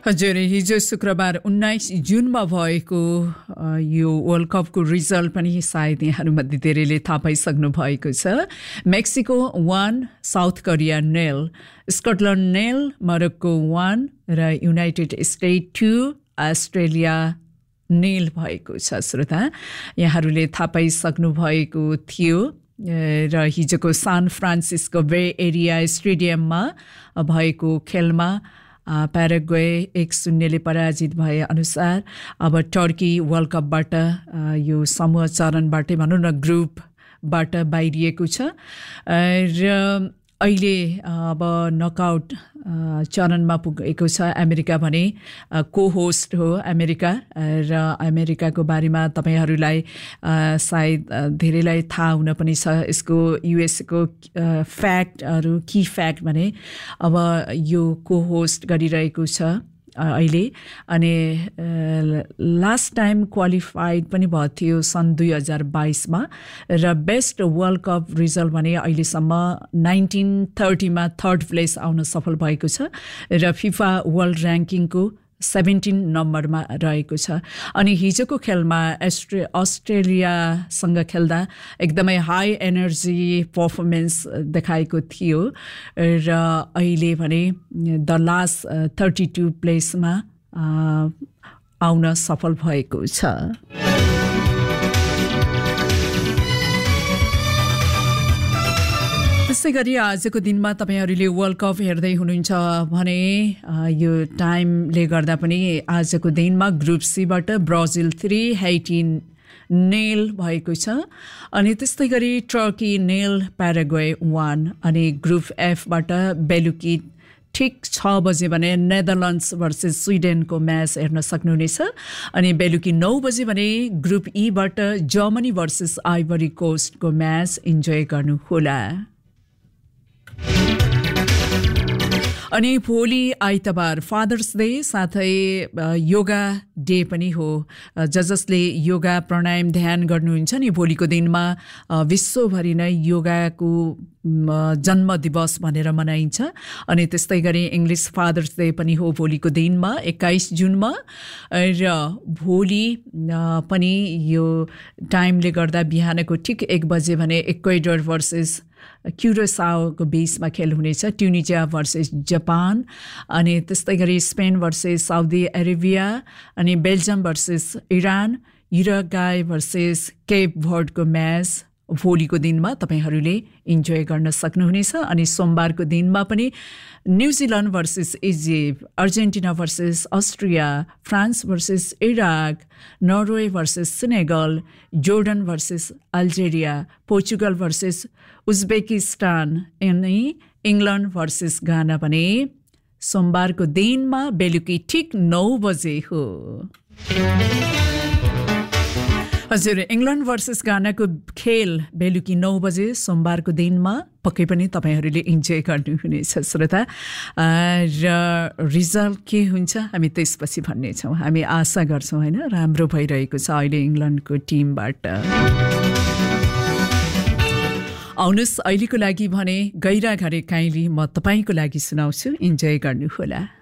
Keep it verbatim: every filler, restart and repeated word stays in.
हजुर, हिजो शुक्रबार उन्नाइस जुनमा भएको यो वर्ल्ड कपको रिजल्ट पनि सायद यहाँहरूमध्ये धेरैले थाहा पाइसक्नु भएको छ। Mexico one, south Korea nail, Scotland nail, Morocco one र United state two, Australia nail भएको छ। श्रोता, यहाँहरूले थाहा पाइसक्नु भएको थियो र हिजोको सान फ्रान्सिस्को बे एरिया स्टेडियममा भएको खेलमा प्याराग्वे एक शून्यले पराजित भए अनुसार अब टर्की वर्ल्ड कपबाट यो समूह चरणबाटै भनौँ न ग्रुपबाट बाहिरिएको छ र अहिले अब नकआउट चरणमा पुगेको छ। अमेरिका भने को होस्ट हो अमेरिका, र अमेरिकाको बारेमा तपाईँहरूलाई सायद धेरैलाई थाहा हुन पनि छ। यसको युएसको फ्याक्टहरू, की फ्याक्ट भने अब यो को होस्ट गरिरहेको छ अहिले, अनि लास्ट टाइम क्वालिफाइड पनि भएको थियो सन् दुई हजार बाइसमा, र बेस्ट वर्ल्ड कप रिजल्ट भने अहिलेसम्म नाइन्टिन थर्टीमा थर्ड प्लेस आउन सफल भएको छ र फिफा वर्ल्ड ऱ्याङ्किङको सेभेन्टिन नम्बरमा रहेको छ। अनि हिजोको खेलमा अस्ट्रे अस्ट्रेलियासँग खेल्दा एकदमै हाई एनर्जी पर्फर्मेन्स देखाएको थियो र अहिले भने द लास्ट थर्टी टू प्लेसमा आउन सफल भएको छ। त्यसै गरी आजको दिनमा तपाईँहरूले वर्ल्ड कप हेर्दै हुनुहुन्छ भने यो टाइमले गर्दा पनि आजको दिनमा group सीबाट Brazil three, Hattie nail भएको छ, अनि त्यस्तै गरी टर्की नेल, प्याराग्वे वान, अनि ग्रुप एफबाट बेलुकी ठिक छ बजे भने नेदरल्यान्ड्स भर्सेस स्विडेनको म्याच हेर्न सक्नुहुनेछ, अनि बेलुकी नौ बजे भने group ईबाट Germany versus ivory कोस्टको match enjoy गर्नुहोला। अनि भोलि आइतबार फादर्स डे साथै योगा डे पनि हो। ज जसले योगा प्राणायाम ध्यान गर्नुहुन्छ नि, भोलिको दिनमा विश्वभरि नै योगाको जन्म दिवस भनेर मनाइन्छ। अनि त्यस्तै गरी इङ्ग्लिस फादर्स डे पनि हो भोलिको दिनमा एक्काइस जुनमा, र भोलि पनि यो टाइमले गर्दा बिहानको ठिक एक बजे भने इक्वेडर भर्सेस क्युरासाओको बीचमा खेल हुनेछ, ट्युनिजिया भर्सेस जापान, अनि त्यस्तै गरी स्पेन भर्सेस साउदी अरेबिया, अनि Belgium versus Iran, युरुग्वाय versus Cape भर्डको match भोलिको दिनमा तपाईँहरूले इन्जोय गर्न सक्नुहुनेछ। अनि सोमबारको दिनमा पनि New Zealand versus Egypt, Argentina versus Austria, France versus Iraq, Norway versus Senegal, Jordan versus Algeria, Portugal versus Uzbekistan, अनि इङ्ग्ल्यान्ड भर्सेस गाना भने सोमबारको दिनमा बेलुकी ठिक नौ बजे हो। हजुर, इङ्ग्ल्यान्ड भर्सेस गानाको खेल बेलुकी नौ बजे सोमबारको दिनमा पक्कै पनि तपाईँहरूले इन्जोय गर्नुहुनेछ श्रोता। र रिजल्ट के हुन्छ हामी त्यसपछि भन्नेछौँ। हामी आशा गर्छौँ होइन राम्रो भइरहेको छ अहिले इङ्ग्ल्यान्डको टिमबाट। आउनुहोस् अहिलेको लागि भने गैरा घरे काइली म तपाईँको लागि सुनाउँछु, इन्जोय गर्नुहोला।